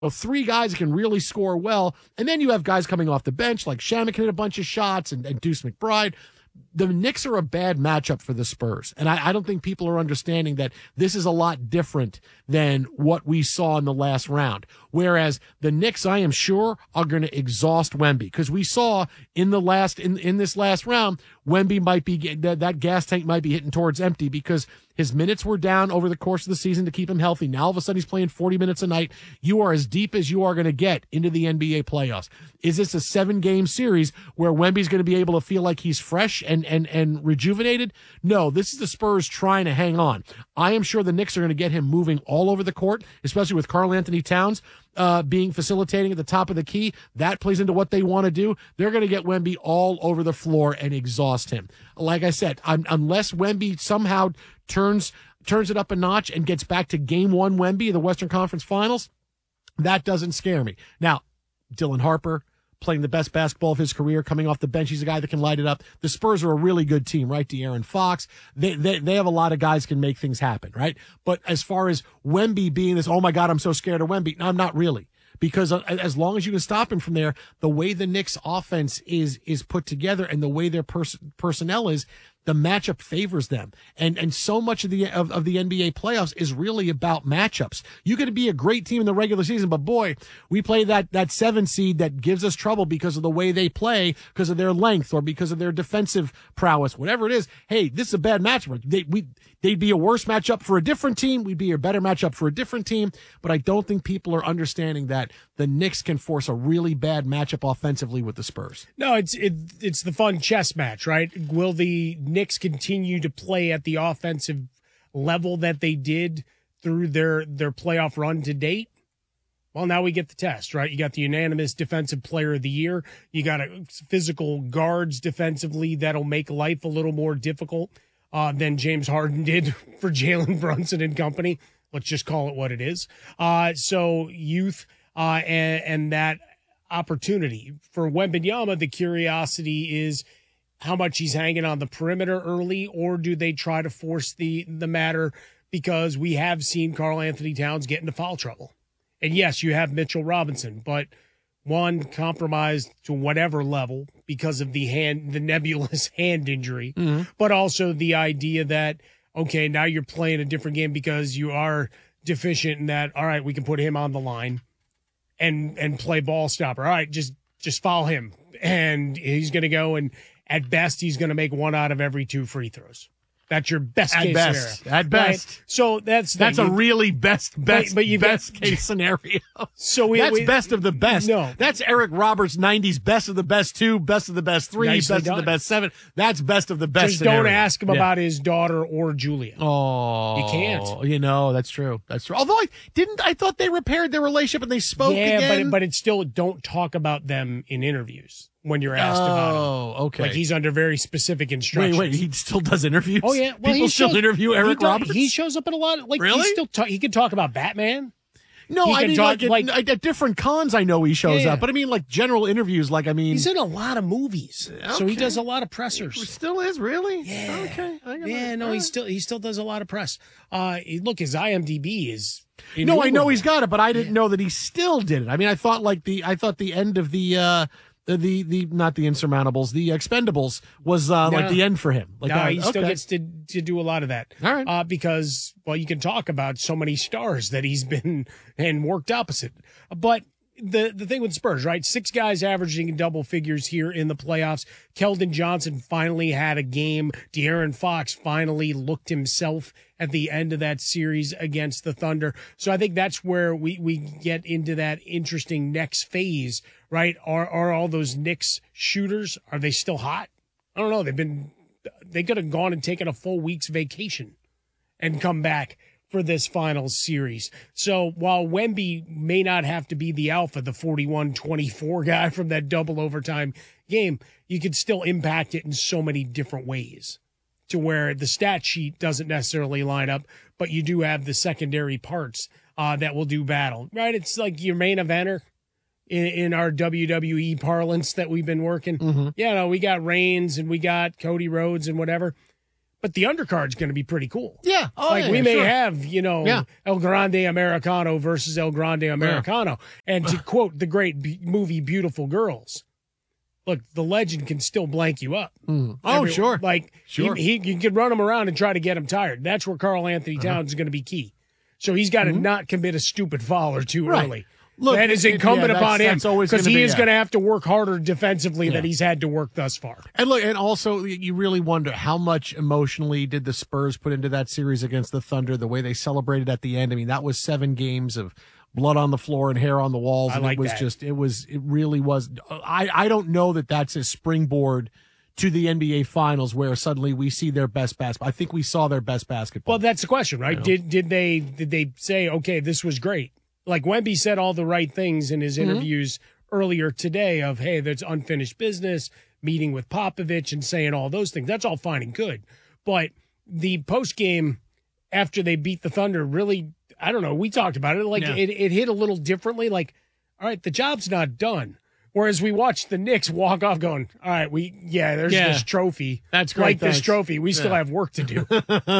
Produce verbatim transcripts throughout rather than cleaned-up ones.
Well, three guys can really score well, and then you have guys coming off the bench like Shaman can hit a bunch of shots and, and Deuce McBride. The Knicks are a bad matchup for the Spurs, and I, I don't think people are understanding that this is a lot different than what we saw in the last round. Whereas the Knicks, I am sure, are going to exhaust Wemby, because we saw in the last in in this last round, Wemby might be that, that gas tank might be hitting towards empty because his minutes were down over the course of the season to keep him healthy. Now all of a sudden he's playing forty minutes a night. You are as deep as you are going to get into the N B A playoffs. Is this a seven-game series where Wemby's going to be able to feel like he's fresh and and and rejuvenated? No, this is the Spurs trying to hang on. I am sure the Knicks are going to get him moving all over the court, especially with Karl Anthony Towns uh, being facilitating at the top of the key. That plays into what they want to do. They're going to get Wemby all over the floor and exhaust him. Like I said, I'm, unless Wemby somehow turns turns it up a notch and gets back to game one Wemby in the Western Conference Finals, that doesn't scare me. Now, Dylan Harper playing the best basketball of his career, coming off the bench. He's a guy that can light it up. The Spurs are a really good team, right? De'Aaron Fox. They, they, they have a lot of guys can make things happen, right? But as far as Wemby being this, oh my God, I'm so scared of Wemby. No, I'm not really. Because as long as you can stop him from there, the way the Knicks offense is, is put together and the way their pers- personnel is, the matchup favors them. And and so much of the of, of the N B A playoffs is really about matchups. You could be a great team in the regular season, but boy, we play that that seven seed that gives us trouble because of the way they play, because of their length or because of their defensive prowess, whatever it is. Hey, this is a bad matchup. They we they'd be a worse matchup for a different team. We'd be a better matchup for a different team. But I don't think people are understanding that the Knicks can force a really bad matchup offensively with the Spurs. No, it's it, it's the fun chess match, right? Will the Knicks continue to play at the offensive level that they did through their their playoff run to date? Well, now we get the test, right? You got the unanimous defensive player of the year. You got a physical guards defensively that'll make life a little more difficult uh, than James Harden did for Jalen Brunson and company. Let's just call it what it is. Uh, so youth uh, and, and that opportunity for Wembanyama, the curiosity is how much he's hanging on the perimeter early, or do they try to force the, the matter? Because we have seen Karl Anthony Towns get into foul trouble. And yes, you have Mitchell Robinson, but one compromised to whatever level because of the hand, the nebulous hand injury, mm-hmm. but also the idea that, okay, now you're playing a different game because you are deficient in that. All right, we can put him on the line and, and play ball stopper. All right, just, just foul him. And he's going to go and, at best, he's going to make one out of every two free throws. That's your best at case best. scenario. At best. Right? So that's that's the, a really best best but, but you best got, case scenario. So we, that's we, best of the best. No, that's Eric Roberts' nineties best of the best two, best of the best three, Nicely best done. of the best seven. That's best of the best. Just scenario. don't ask him yeah. about his daughter or Julia. Oh, you can't. You know that's true. That's true. Although I didn't, I thought they repaired their relationship and they spoke yeah, again. Yeah, but but it's still don't talk about them in interviews. When you're asked oh, about him. Oh, okay. Like he's under very specific instructions. Wait, wait, he still does interviews? Oh, yeah. Well, People he still shows, interview Eric he does, Roberts? He shows up in a lot of, like, really? He still talk, he can talk about Batman. No, he I mean, talk, like, at, at different cons, I know he shows yeah. up. But I mean, like, general interviews, like, I mean. He's in a lot of movies. Okay. So he does a lot of pressers. He still is, really? Yeah. Okay. I yeah, no, he still he still does a lot of press. Uh, look, his I M D B is. No, I know he's got it, but I didn't yeah. know that he still did it. I mean, I thought, like, the, I thought the end of the, uh, The, the the not the Insurmountables, the Expendables was uh, no. like the end for him. Like no, that. he okay. still gets to to do a lot of that. All right, uh, because well, you can talk about so many stars that he's been and worked opposite. But the the thing with Spurs, right? Six guys averaging in double figures here in the playoffs. Keldon Johnson finally had a game. De'Aaron Fox finally looked himself at the end of that series against the Thunder. So I think that's where we, we get into that interesting next phase, right? Are are all those Knicks shooters, are they still hot? I don't know. They've been, they could have gone and taken a full week's vacation and come back for this final series. So while Wemby may not have to be the alpha, the forty-one twenty-four guy from that double overtime game, you could still impact it in so many different ways to where the stat sheet doesn't necessarily line up, but you do have the secondary parts uh, that will do battle, right? It's like your main eventer in, in our W W E parlance that we've been working. Mm-hmm. Yeah, no, we got Reigns and we got Cody Rhodes and whatever. but the undercard's going to be pretty cool. Yeah. Oh, like yeah, we may sure. have, you know, Yeah. El Grande Americano versus El Grande Americano. And to quote the great be- movie Beautiful Girls, look, the legend can still blank you up. Mm. Oh, Every- sure. Like Sure. he, he you can run him around and try to get him tired. That's where Carl Anthony Towns Uh-huh. is going to be key. So he's got to Mm-hmm. not commit a stupid foul or too Right. early. Look, that is it- incumbent yeah, upon that's- him that's always because gonna he be, is yeah. going to have to work harder defensively Yeah. than he's had to work thus far. And look, and also you really wonder how much emotionally did the Spurs put into that series against the Thunder, the way they celebrated at the end. I mean, that was seven games of blood on the floor and hair on the walls. I And like it was that. just, it was, it really was. I, I don't know that that's a springboard to the N B A finals where suddenly we see their best basketball. I think we saw their best basketball. Well, that's the question, right? know. Did did they did they say, okay, this was great? Like Wemby said all the right things in his interviews earlier today of, hey, there's unfinished business, meeting with Popovich and saying all those things. That's all fine and good. But the post game after they beat the Thunder really, I don't know, we talked about it. Like Yeah. it, it hit a little differently. Like, all right, the job's not done. Whereas we watched the Knicks walk off going, all right, we, yeah, there's Yeah. this trophy. That's great, Like this thanks. trophy. We still Yeah. have work to do.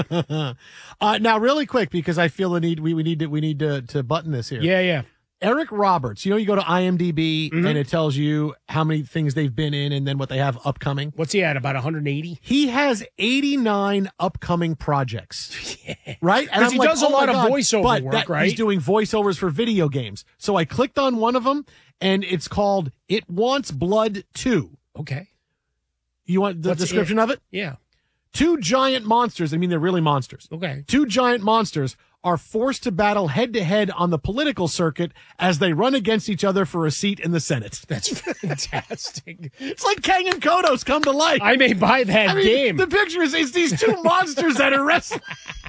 uh, now, really quick, because I feel the need, we, we need to, we need to, to button this here. yeah, yeah. Eric Roberts, you know, you go to IMDb Mm-hmm. and it tells you how many things they've been in and then what they have upcoming. What's he at? About one hundred eighty? He has eighty-nine upcoming projects, right? And 'Cause I'm he like, does a oh my lot of God. voiceover but work, that- right? He's doing voiceovers for video games. So I clicked on one of them, and it's called "It Wants Blood two." Okay. You want the What's description of it? Yeah. Two giant monsters. I mean, they're really monsters. Okay. Two giant monsters are forced to battle head to head on the political circuit as they run against each other for a seat in the Senate. That's fantastic. It's like Kang and Kodos come to life. I may buy that I mean, game. the picture is it's these two monsters that are wrestling.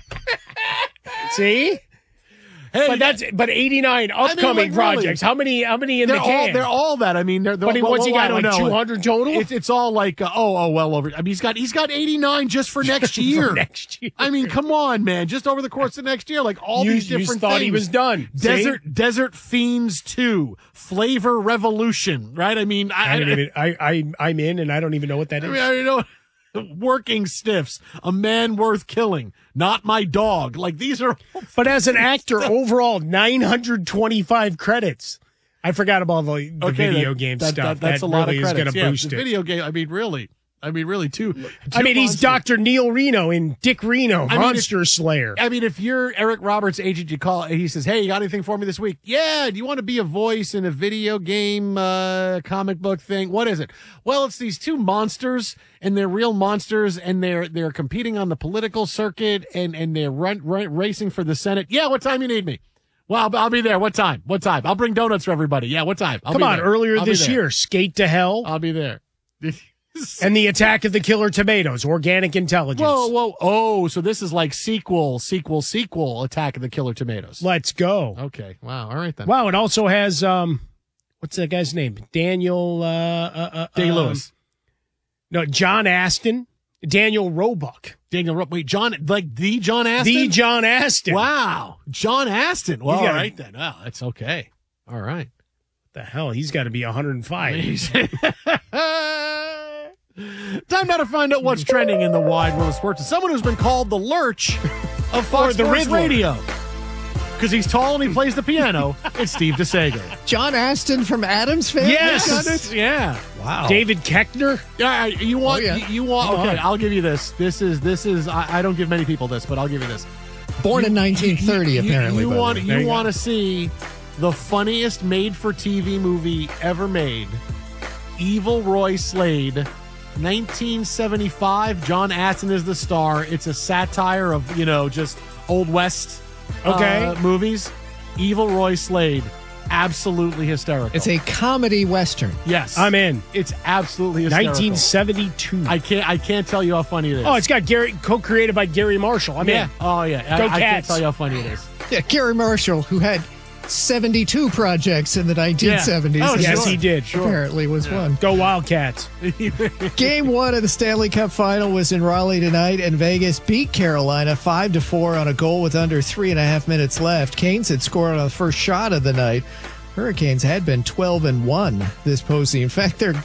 See? Hey, But that's but eighty-nine upcoming like, really. projects. How many how many in they're the all can? they're all that. I mean, they're, they're but he, well, what's he well, I got? don't Like know. two hundred total? It's it's all like uh, oh oh well over. I mean, he's got he's got eighty-nine just for next year. For next year. I mean, come on, man! Just over the course of next year, like all you, these you different thought things. he was done. See? Desert Desert Fiends two, Flavor Revolution, right? I mean, I, I don't even I, I I'm in and I don't even know what that I is. mean, I don't know. Working Stiffs, A Man Worth Killing, Not My Dog. Like these are. But as an actor, overall nine hundred twenty-five credits. I forgot about the, the Okay, video that- game that- stuff. that- that's that a lot really of is credits. going to yeah, boost the it. video game. I mean, really. I mean, really, two. I two mean, he's monsters. Doctor Neil Reno in Dick Reno, I mean, Monster Slayer. I mean, if you're Eric Roberts' agent, you call and he says, "Hey, you got anything for me this week?" Yeah. Do you want to be a voice in a video game, uh, comic book thing? What is it? Well, it's these two monsters, and they're real monsters, and they're they're competing on the political circuit, and and they're run, run, racing for the Senate. Yeah. What time you need me? Well, I'll, I'll be there. What time? What time? I'll bring donuts for everybody. Yeah. What time? I'll Come be on, there. earlier I'll be this there. year, Skate to Hell I'll be there. and the Attack of the Killer Tomatoes, Organic Intelligence. Whoa, whoa, oh! So this is like sequel, sequel, sequel. Attack of the Killer Tomatoes. Let's go. Okay. Wow. All right then. Wow, it also has um, what's that guy's name? Daniel uh, uh, uh Day um, Lewis. No, John Aston, Daniel Roebuck, Daniel. Ro- Wait, John. Like the John Aston. the John Aston. Wow, John Aston. Well, He's got all a- right then. Wow, that's okay. All right. The hell, he's got to be one hundred five. Time now to find out what's trending in the wide world of sports. As someone who's been called the Lurch of Fox the Sports Riddler. Radio because he's tall and he plays the piano. It's Steve DeSager. John Aston from Adam's Family? Yes. Yeah. Wow. David Keckner. Yeah, you want? Oh, yeah. You, you want? Come Okay, on. I'll give you this. This is this is. I, I don't give many people this, but I'll give you this. Born in nineteen thirty, You- apparently. You, by the want way. There you you want go. to see the funniest made-for-T V movie ever made? Evil Roy Slade, nineteen seventy-five. John Aston is the star. It's a satire of you know just Old West Okay. uh, movies. Evil Roy Slade, absolutely hysterical. It's a comedy western. yes, I'm in. It's absolutely hysterical. nineteen seventy-two. I can't. I can't tell you how funny it is. Oh, it's got Gary, co-created by Gary Marshall. I'm yeah. in. Oh yeah. Go I, I can't Cats. tell you how funny it is. Yeah, Gary Marshall, who had seventy-two projects in the nineteen seventies. Oh, and yes, this he did. Apparently was one. Go Wildcats. Game one of the Stanley Cup Final was in Raleigh tonight, and Vegas beat Carolina five to four on a goal with under three and a half minutes left. Canes had scored on the first shot of the night. Hurricanes had been twelve and one this postseason. In fact, their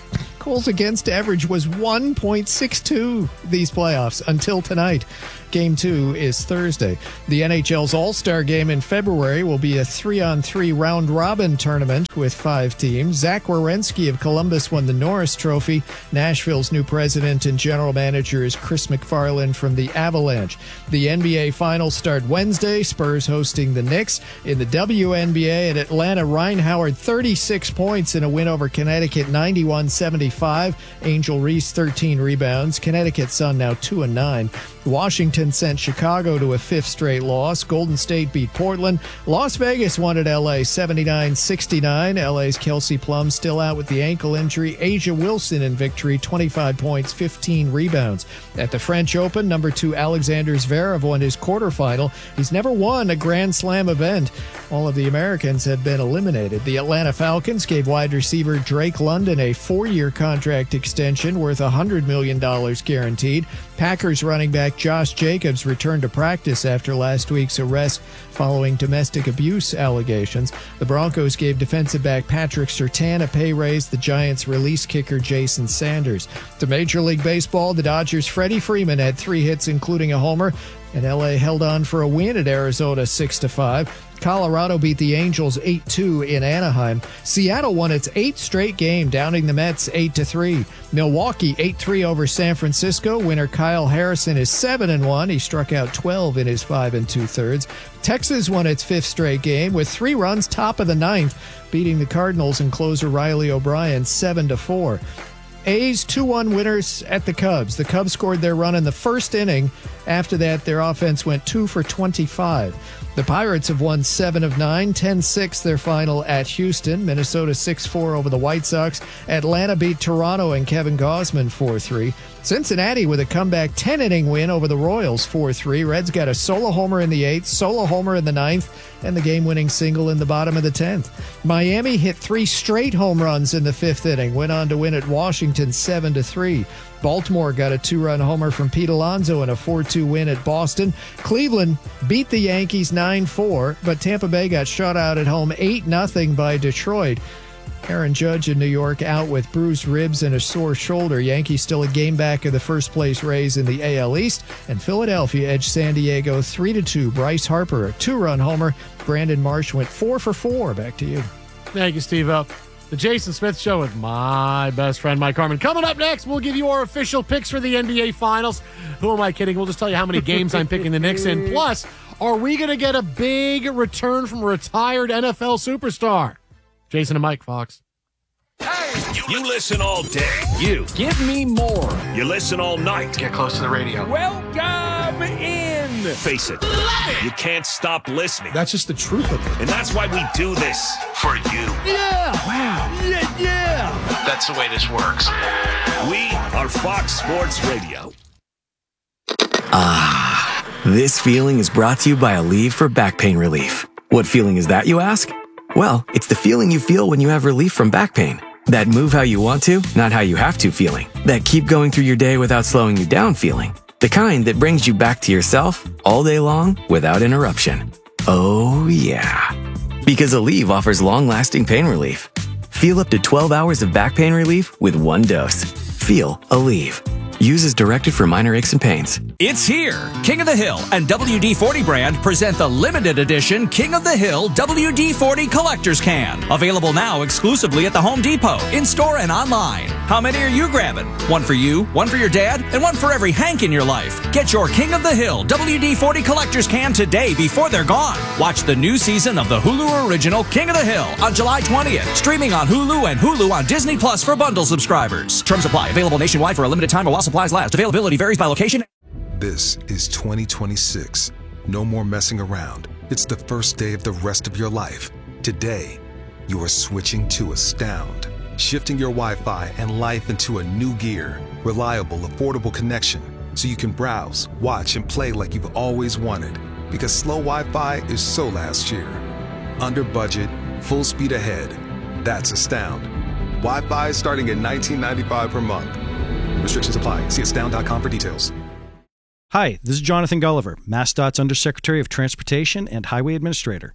Goals against average was one point six two these playoffs until tonight. Game two is Thursday. The N H L's All-Star Game in February will be a three-on-three round-robin tournament with five teams. Zach Werenski of Columbus won the Norris Trophy. Nashville's new president and general manager is Chris McFarland from the Avalanche. The N B A Finals start Wednesday. Spurs hosting the Knicks. In the W N B A at Atlanta, Ryan Howard thirty-six points in a win over Connecticut, ninety-one seventy-five. Angel Reese thirteen rebounds. Connecticut Sun now two and nine. Washington sent Chicago to a fifth straight loss. Golden State beat Portland. Las Vegas won at L A seventy-nine sixty-nine. L A's Kelsey Plum still out with the ankle injury. Asia Wilson in victory, twenty-five points, fifteen rebounds. At the French Open, number two Alexander Zverev won his quarterfinal. He's never won a Grand Slam event. All of the Americans have been eliminated. The Atlanta Falcons gave wide receiver Drake London a four-year contract extension worth one hundred million dollars guaranteed. Packers running back Josh Jacobs returned to practice after last week's arrest following domestic abuse allegations. The Broncos gave defensive back Patrick Surtain a pay raise. The Giants released kicker Jason Sanders. To Major League Baseball, the Dodgers' Freddie Freeman had three hits, including a homer, and L A held on for a win at Arizona six to five. Colorado beat the Angels eight two in Anaheim. Seattle won its eighth straight game, downing the Mets eight to three. Milwaukee eight three over San Francisco. Winner Kyle Harrison is seven and one. He struck out twelve in his five and two-thirds. Texas won its fifth straight game with three runs top of the ninth, beating the Cardinals and closer Riley O'Brien seven to four. A's two one winners at the Cubs. The Cubs scored their run in the first inning. After that, their offense went two for twenty-five. The Pirates have won seven of nine, ten six their final at Houston. Minnesota six four over the White Sox. Atlanta beat Toronto and Kevin Gausman four three. Cincinnati with a comeback ten-inning win over the Royals four three. Reds got a solo homer in the eighth, solo homer in the ninth, and the game-winning single in the bottom of the tenth. Miami hit three straight home runs in the fifth inning, went on to win at Washington seven to three. Baltimore got a two-run homer from Pete Alonso in a four two win at Boston. Cleveland beat the Yankees nine four, but Tampa Bay got shut out at home eight nothing by Detroit. Aaron Judge in New York out with bruised ribs and a sore shoulder. Yankees still a game back of the first-place Rays in the A L East. And Philadelphia edged San Diego three to two. Bryce Harper, a two-run homer. Brandon Marsh went four for four. Back to you. Thank you, Steve-O. The Jason Smith Show with my best friend, Mike Harmon. Coming up next, we'll give you our official picks for the N B A Finals. Who am I kidding? We'll just tell you how many games I'm picking the Knicks in. Plus, are we going to get a big return from a retired N F L superstar? Jason and Mike, Fox. Hey, you listen all day. You. Give me more. You listen all night. Get close to the radio. Welcome in. Face it. You can't stop listening. That's just the truth of it. And that's why we do this. For you. Yeah. Wow. Yeah, yeah. That's the way this works. We are Fox Sports Radio. Ah, this feeling is brought to you by Aleve for back pain relief. What feeling is that, you ask? Well, it's the feeling you feel when you have relief from back pain. That move how you want to, not how you have to feeling. That keep going through your day without slowing you down feeling. The kind that brings you back to yourself all day long without interruption. Oh, yeah. Because Aleve offers long-lasting pain relief. Feel up to twelve hours of back pain relief with one dose. Feel Aleve. Use as directed for minor aches and pains. It's here. King of the Hill and W D forty brand present the limited edition King of the Hill W D forty Collector's Can. Available now exclusively at the Home Depot, in-store and online. How many are you grabbing? One for you, one for your dad, and one for every Hank in your life. Get your King of the Hill W D forty Collector's Can today before they're gone. Watch the new season of the Hulu original King of the Hill on July twentieth. Streaming on Hulu and Hulu on Disney Plus for bundle subscribers. Terms apply. Available nationwide for a limited time while supplies last. Availability varies by location. This is twenty twenty-six. No more messing around. It's the first day of the rest of your life. Today, you are switching to Astound. Shifting your Wi-Fi and life into a new gear. Reliable, affordable connection. So you can browse, watch, and play like you've always wanted. Because slow Wi-Fi is so last year. Under budget, full speed ahead. That's Astound. Wi-Fi starting at nineteen ninety-five per month. Restrictions apply. See astound dot com for details. Hi, this is Jonathan Gulliver, MassDOT's Undersecretary of Transportation and Highway Administrator.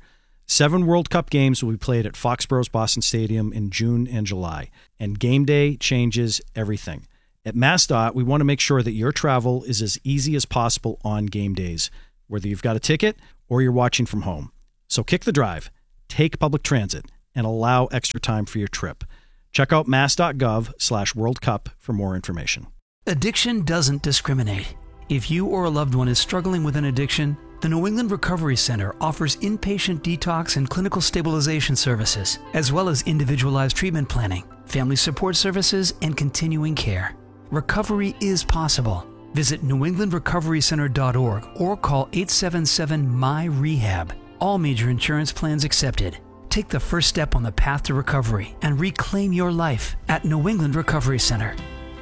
Seven World Cup games will be played at Foxborough's Boston Stadium in June and July, and game day changes everything. At MassDOT, we want to make sure that your travel is as easy as possible on game days, whether you've got a ticket or you're watching from home. So kick the drive, take public transit, and allow extra time for your trip. Check out mass.gov slash World Cup for more information. Addiction doesn't discriminate. If you or a loved one is struggling with an addiction, the New England Recovery Center offers inpatient detox and clinical stabilization services, as well as individualized treatment planning, family support services, and continuing care. Recovery is possible. Visit new england recovery center dot org or call eight seven seven M Y R E H A B. All major insurance plans accepted. Take the first step on the path to recovery and reclaim your life at New England Recovery Center.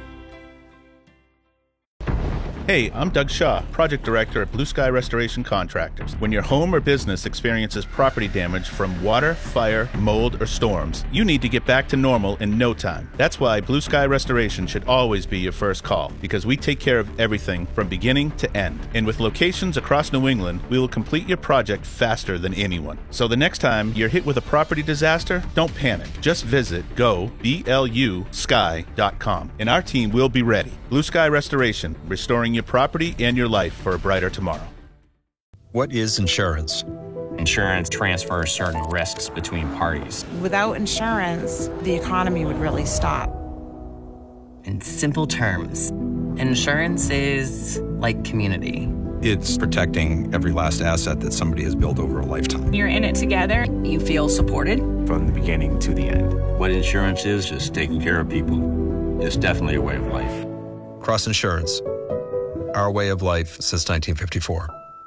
Hey, I'm Doug Shaw, Project Director at Blue Sky Restoration Contractors. When your home or business experiences property damage from water, fire, mold, or storms, you need to get back to normal in no time. That's why Blue Sky Restoration should always be your first call, because we take care of everything from beginning to end. And with locations across New England, we will complete your project faster than anyone. So the next time you're hit with a property disaster, don't panic. Just visit go B L U sky dot com and our team will be ready. Blue Sky Restoration, restoring your property and your life for a brighter tomorrow. What is insurance? Insurance transfers certain risks between parties. Without insurance, the economy would really stop. In simple terms, insurance is like community. It's protecting every last asset that somebody has built over a lifetime. You're in it together. You feel supported. From the beginning to the end. What insurance is, just taking care of people. It's definitely a way of life. Cross Insurance. Our way of life since nineteen fifty-four.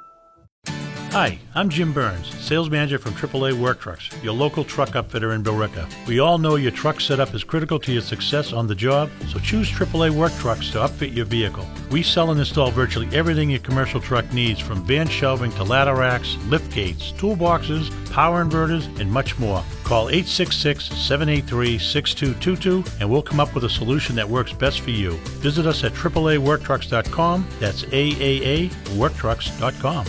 Hi, I'm Jim Burns, sales manager from triple A Work Trucks, your local truck upfitter in Billerica. We all know your truck setup is critical to your success on the job, so choose triple A Work Trucks to upfit your vehicle. We sell and install virtually everything your commercial truck needs, from van shelving to ladder racks, lift gates, toolboxes, power inverters, and much more. Call eight six six, seven eight three, six two two two and we'll come up with a solution that works best for you. Visit us at triple A work trucks dot com. That's A A A work trucks dot com.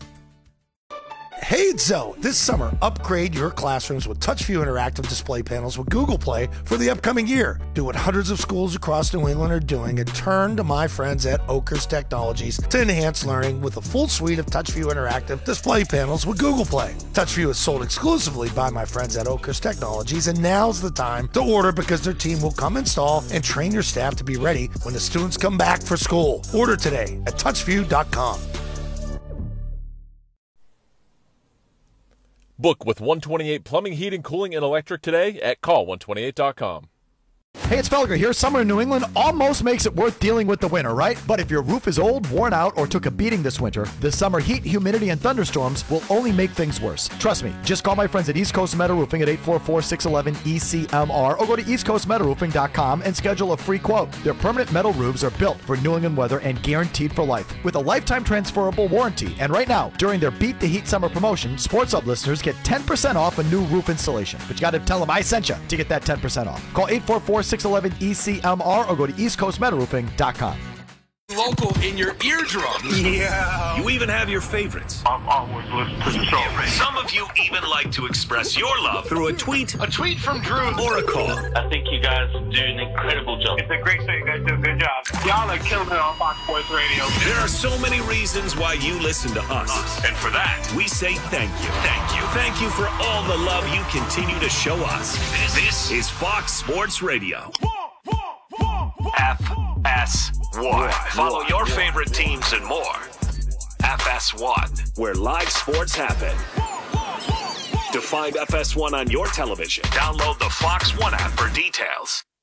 Hey, it's Zoe. This summer, upgrade your classrooms with TouchView interactive display panels with Google Play for the upcoming year. Do what hundreds of schools across New England are doing and turn to my friends at Oakers Technologies to enhance learning with a full suite of TouchView interactive display panels with Google Play. TouchView is sold exclusively by my friends at Oakers Technologies, and now's the time to order because their team will come install and train your staff to be ready when the students come back for school. Order today at touchview dot com. Book with one twenty-eight Plumbing, Heating, Cooling, and Electric today at call one twenty-eight dot com. Hey, it's Felger here. Summer in New England almost makes it worth dealing with the winter, right? But if your roof is old, worn out, or took a beating this winter, the summer heat, humidity, and thunderstorms will only make things worse. Trust me. Just call my friends at East Coast Metal Roofing at eight four four, six one one, E C M R or go to east coast metal roofing dot com and schedule a free quote. Their permanent metal roofs are built for New England weather and guaranteed for life with a lifetime transferable warranty. And right now, during their Beat the Heat summer promotion, Sports Hub listeners get ten percent off a new roof installation. But you got to tell them I sent you to get that ten percent off. Call eight four four, six one one, E C M R or go to east coast metal roofing dot com. Local in your eardrums. Yeah. You even have your favorites. I've always listened to the show. Some of you even like to express your love through a tweet, A tweet from Drew. or a call. I think you guys do an incredible job. It's a great show. You guys do a good job. Y'all are killing it on Fox Sports Radio. There are so many reasons why you listen to us. And for that, we say thank you. Thank you. Thank you for all the love you continue to show us. This is Fox Sports Radio. F S one. Follow your favorite teams and more. F S one, where live sports happen. To find F S one on your television, download the Fox One app for details.